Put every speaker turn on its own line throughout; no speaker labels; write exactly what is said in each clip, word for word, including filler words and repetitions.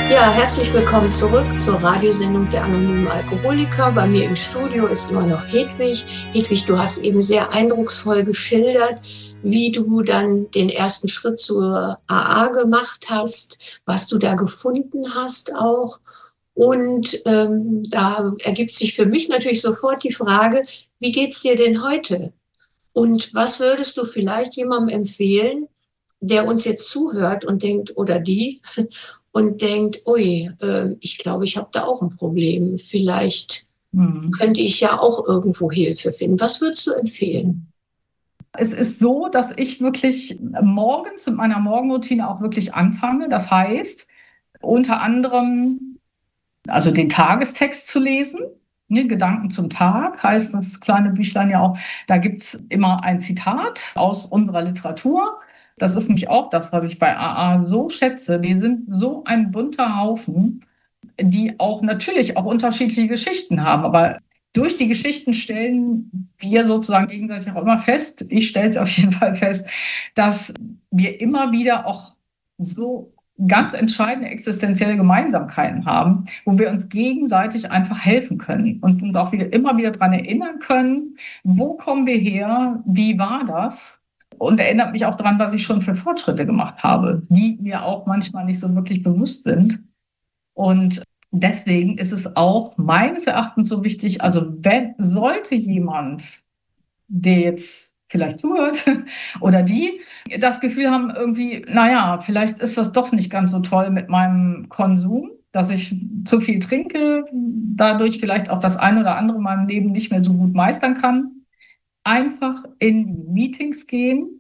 Ja, herzlich willkommen zurück zur Radiosendung der Anonymen Alkoholiker. Bei mir im Studio ist immer noch Hedwig. Hedwig, du hast eben sehr eindrucksvoll geschildert, wie du dann den ersten Schritt zur A A gemacht hast, was du da gefunden hast auch. Und ähm, da ergibt sich für mich natürlich sofort die Frage, wie geht's dir denn heute? Und was würdest du vielleicht jemandem empfehlen, der uns jetzt zuhört und denkt, oder die, und denkt, ui, äh, ich glaube, ich habe da auch ein Problem. Vielleicht hm. könnte ich ja auch irgendwo Hilfe finden. Was würdest du empfehlen?
Es ist so, dass ich wirklich morgens mit meiner Morgenroutine auch wirklich anfange. Das heißt, unter anderem, also den Tagestext zu lesen. Ne, Gedanken zum Tag heißt das kleine Büchlein ja auch. Da gibt's immer ein Zitat aus unserer Literatur. Das ist nämlich auch das, was ich bei A A so schätze. Wir sind so ein bunter Haufen, die auch natürlich auch unterschiedliche Geschichten haben. Aber durch die Geschichten stellen wir sozusagen gegenseitig auch immer fest, ich stelle es auf jeden Fall fest, dass wir immer wieder auch so ganz entscheidende existenzielle Gemeinsamkeiten haben, wo wir uns gegenseitig einfach helfen können und uns auch wieder immer wieder daran erinnern können, wo kommen wir her, wie war das? Und erinnert mich auch daran, was ich schon für Fortschritte gemacht habe, die mir auch manchmal nicht so wirklich bewusst sind. Und deswegen ist es auch meines Erachtens so wichtig, also wenn, sollte jemand, der jetzt vielleicht zuhört oder die, das Gefühl haben, irgendwie, naja, vielleicht ist das doch nicht ganz so toll mit meinem Konsum, dass ich zu viel trinke, dadurch vielleicht auch das eine oder andere in meinem Leben nicht mehr so gut meistern kann, einfach in Meetings gehen.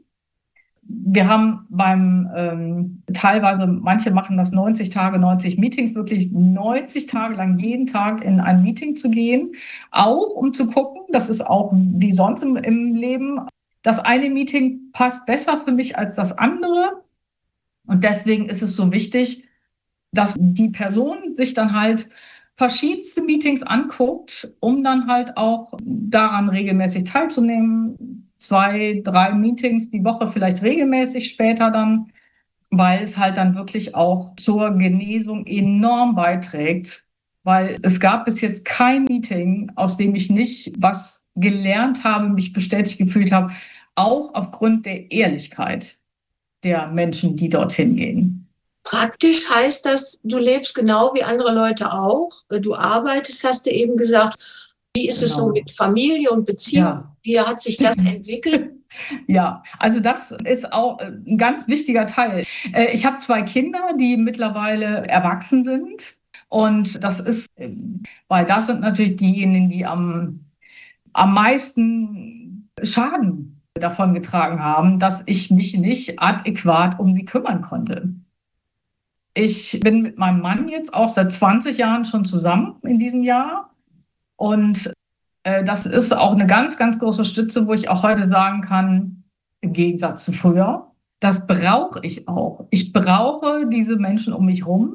Wir haben beim ähm, teilweise, manche machen das neunzig Tage, neunzig Meetings, wirklich neunzig Tage lang jeden Tag in ein Meeting zu gehen, auch um zu gucken, das ist auch wie sonst im, im Leben, das eine Meeting passt besser für mich als das andere. Und deswegen ist es so wichtig, dass die Person sich dann halt verschiedenste Meetings anguckt, um dann halt auch daran regelmäßig teilzunehmen. Zwei, drei Meetings die Woche, vielleicht regelmäßig später dann, weil es halt dann wirklich auch zur Genesung enorm beiträgt. Weil es gab bis jetzt kein Meeting, aus dem ich nicht was gelernt habe, mich bestätigt gefühlt habe, auch aufgrund der Ehrlichkeit der Menschen, die dorthin gehen.
Praktisch heißt das, du lebst genau wie andere Leute auch. Du arbeitest, hast du eben gesagt. Wie ist es so
Genau.
mit Familie und Beziehung?
Ja.
Wie hat sich das entwickelt?
Ja, also das ist auch ein ganz wichtiger Teil. Ich habe zwei Kinder, die mittlerweile erwachsen sind. Und das ist, weil das sind natürlich diejenigen, die am, am meisten Schaden davon getragen haben, dass ich mich nicht adäquat um sie kümmern konnte. Ich bin mit meinem Mann jetzt auch seit zwanzig Jahren schon zusammen in diesem Jahr. Und äh, das ist auch eine ganz, ganz große Stütze, wo ich auch heute sagen kann, im Gegensatz zu früher, das brauche ich auch. Ich brauche diese Menschen um mich rum,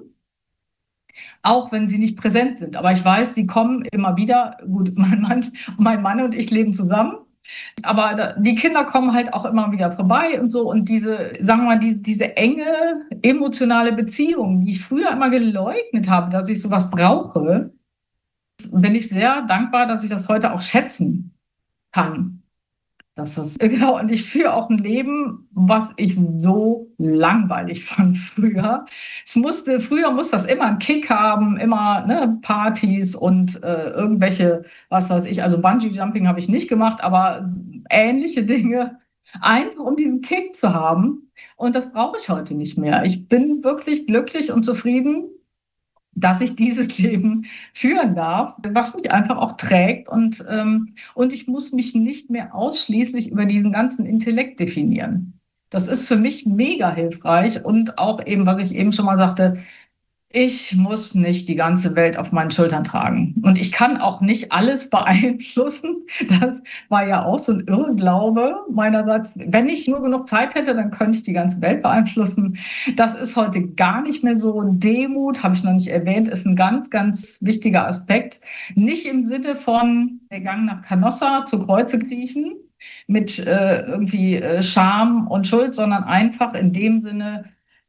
auch wenn sie nicht präsent sind. Aber ich weiß, sie kommen immer wieder. Gut, mein Mann, mein Mann und ich leben zusammen. Aber die Kinder kommen halt auch immer wieder vorbei und so. Und diese, sagen wir mal, die, diese enge emotionale Beziehung, die ich früher immer geleugnet habe, dass ich sowas brauche, bin ich sehr dankbar, dass ich das heute auch schätzen kann. Das ist, genau, und ich führe auch ein Leben, was ich so langweilig fand früher. Es musste, früher muss das immer einen Kick haben, immer ne, Partys und äh, irgendwelche, was weiß ich, also Bungee-Jumping habe ich nicht gemacht, aber ähnliche Dinge, einfach um diesen Kick zu haben. Und das brauche ich heute nicht mehr. Ich bin wirklich glücklich und zufrieden, dass ich dieses Leben führen darf, was mich einfach auch trägt. Und, ähm, und ich muss mich nicht mehr ausschließlich über diesen ganzen Intellekt definieren. Das ist für mich mega hilfreich und auch eben, was ich eben schon mal sagte, ich muss nicht die ganze Welt auf meinen Schultern tragen. Und ich kann auch nicht alles beeinflussen. Das war ja auch so ein Irrglaube meinerseits. Wenn ich nur genug Zeit hätte, dann könnte ich die ganze Welt beeinflussen. Das ist heute gar nicht mehr so. Demut, habe ich noch nicht erwähnt, ist ein ganz, ganz wichtiger Aspekt. Nicht im Sinne von der Gang nach Canossa zu Kreuze kriechen mit äh, irgendwie äh, Scham und Schuld, sondern einfach in dem Sinne,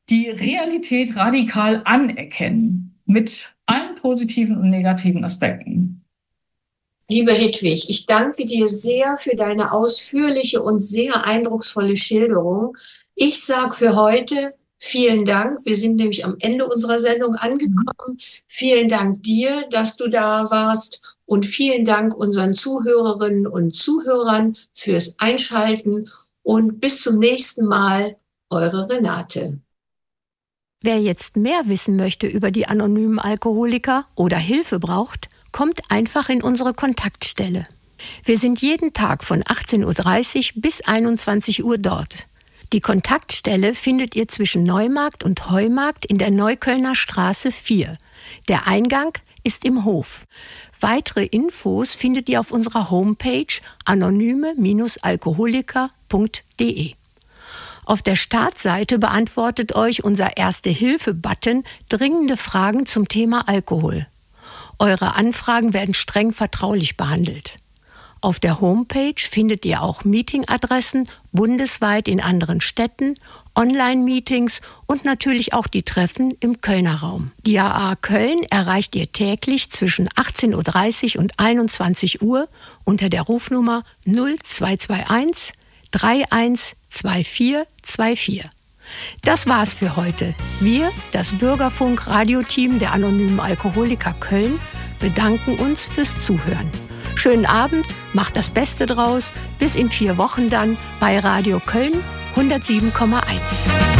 die Realität radikal anerkennen, mit allen positiven und negativen Aspekten.
Liebe Hedwig, ich danke dir sehr für deine ausführliche und sehr eindrucksvolle Schilderung. Ich sage für heute vielen Dank. Wir sind nämlich am Ende unserer Sendung angekommen. Vielen Dank dir, dass du da warst, und vielen Dank unseren Zuhörerinnen und Zuhörern fürs Einschalten, und bis zum nächsten Mal, eure Renate.
Wer jetzt mehr wissen möchte über die anonymen Alkoholiker oder Hilfe braucht, kommt einfach in unsere Kontaktstelle. Wir sind jeden Tag von achtzehn Uhr dreißig bis einundzwanzig Uhr dort. Die Kontaktstelle findet ihr zwischen Neumarkt und Heumarkt in der Neuköllner Straße vier. Der Eingang ist im Hof. Weitere Infos findet ihr auf unserer Homepage anonyme Alkoholiker punkt de. Auf der Startseite beantwortet euch unser Erste-Hilfe-Button dringende Fragen zum Thema Alkohol. Eure Anfragen werden streng vertraulich behandelt. Auf der Homepage findet ihr auch Meetingadressen bundesweit in anderen Städten, Online-Meetings und natürlich auch die Treffen im Kölner Raum. Die A A Köln erreicht ihr täglich zwischen achtzehn Uhr dreißig und einundzwanzig Uhr unter der Rufnummer null zwei zwei eins drei eins zwei vier zwei vier. Das war's für heute. Wir, das Bürgerfunk-Radioteam der Anonymen Alkoholiker Köln, bedanken uns fürs Zuhören. Schönen Abend, macht das Beste draus. Bis in vier Wochen dann bei Radio Köln hundertsieben Komma eins.